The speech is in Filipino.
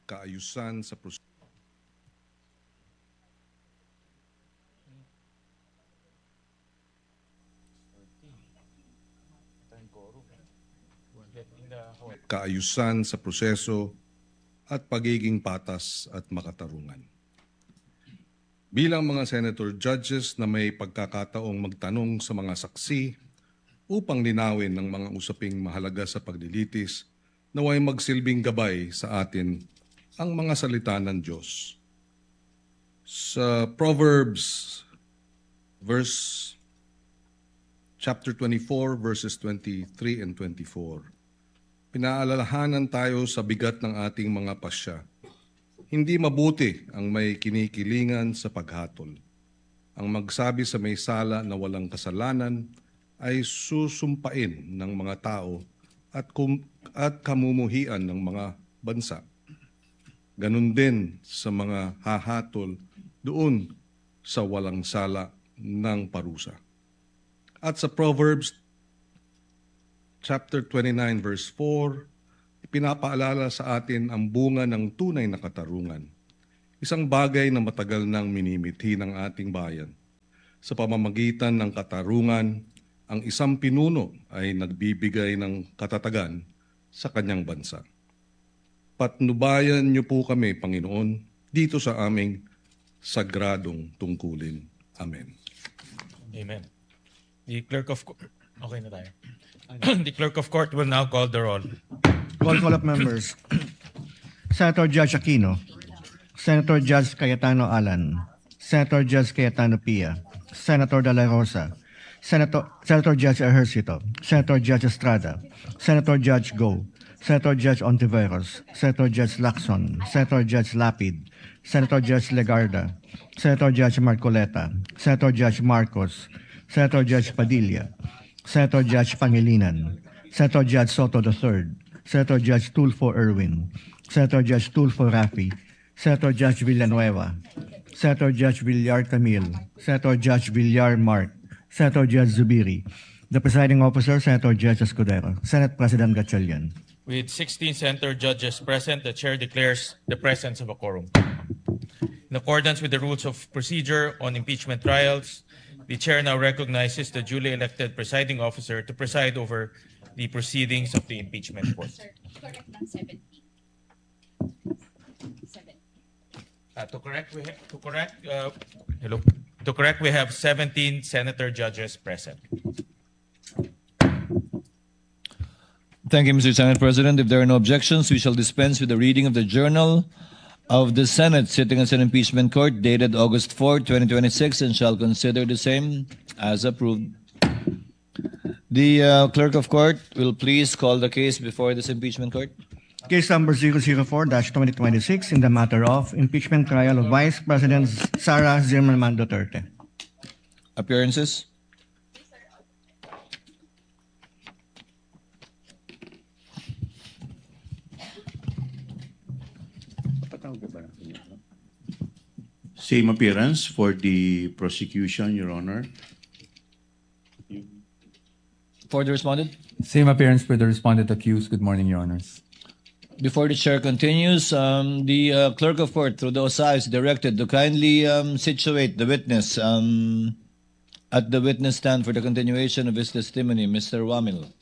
kaayusan sa proseso. Kaayusan sa proseso at pagiging patas at makatarungan. Bilang mga senator judges na may pagkakataong magtanong sa mga saksi upang linawin ng mga usaping mahalaga sa paglilitis, naway magsilbing gabay sa atin ang mga salita ng Diyos. Sa Proverbs chapter 24 verses 23 and 24, pinaalalahanan tayo sa bigat ng ating mga pasya. Hindi mabuti ang may kinikilingan sa paghatol. Ang magsabi sa may sala na walang kasalanan ay susumpain ng mga tao at kamumuhian ng mga bansa. Ganun din sa mga hahatol doon sa walang sala ng parusa. At sa Proverbs chapter 29 verse 4, pinapaalala sa atin ang bunga ng tunay na katarungan. Isang bagay na matagal nang minimithi ng ating bayan. Sa pamamagitan ng katarungan, ang isang pinuno ay nagbibigay ng katatagan sa kanyang bansa. Patnubayan niyo po kami, Panginoon, dito sa aming sagradong tungkulin. Amen. Amen. The clerk of okay na tayo. The clerk of court will now call the roll. Roll call of members. Senator Judge Aquino, Senator Judge Cayetano Alan, Senator Judge Cayetano Pia, Senator De La Rosa, Senator Judge Ejercito, Senator Judge Estrada, Senator Judge Go, Senator Judge Ontiveros, Senator Judge Lacson, Senator Judge Lapid, Senator Judge Legarda, Senator Judge Marcoleta, Senator Judge Marcos, Senator Judge Padilla, Senator Judge Pangilinan, Senator Judge Soto III, Senator Judge Tulfo Erwin, Senator Judge Tulfo Rafi, Senator Judge Villanueva, Senator Judge Villar Camille, Senator Judge Villar Mark, Senator Judge Zubiri, the presiding officer, Senator Judge Escudero, Senate President Gatchalian. With 16 senator judges present, the chair declares the presence of a quorum. In accordance with the rules of procedure on impeachment trials, the chair now recognizes the duly elected presiding officer to preside over the proceedings of the impeachment court. Sir, correct lang 17. 7. To correct, we have 17 senator judges present. Thank you, Mr. Senate President. If there are no objections, we shall dispense with the reading of the Journal of the Senate sitting as an impeachment court dated August 4, 2026, and shall consider the same as approved. The clerk of court will please call the case before this impeachment court. Case number 004-2026 in the matter of impeachment trial of Vice President Sara Zimmerman Duterte. Appearances. Same appearance for the prosecution, Your Honor. For the respondent. Same appearance for the respondent accused. Good morning, Your Honors. Before the chair continues, the clerk of court, through the OSA, is directed to kindly situate the witness at the witness stand for the continuation of his testimony. Mr. Wamil.